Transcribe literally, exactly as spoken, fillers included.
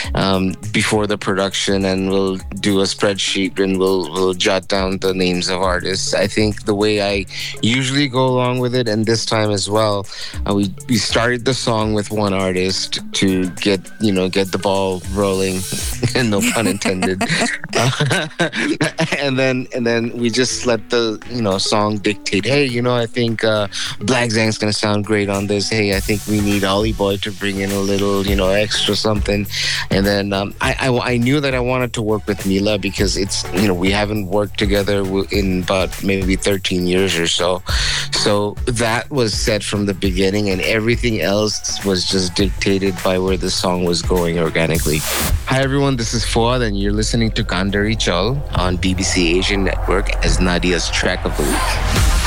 um, before the production, and we'll do a spreadsheet and we'll we'll jot down the names of artists. I think the way I usually go along with it, and this time as well, uh, we we started the song with one artist to get you know get the ball rolling, and no pun intended. Uh, and then and then we just let the you know song dictate. Hey, you know I think uh, Black Zang's gonna sound great on this. Hey, I think we need Ollie Boy to bring in a little you know extra something. And then um, I, I I knew that I wanted to work with Mila because it's you know we haven't worked together in about maybe thirteen years or so. So that was set from the beginning, and everything else was just dictated by where the song was going organically. Hi everyone, this is Fuad, and you're listening to Kandari Chal on B B C Asian Network as Nadia's track of the week.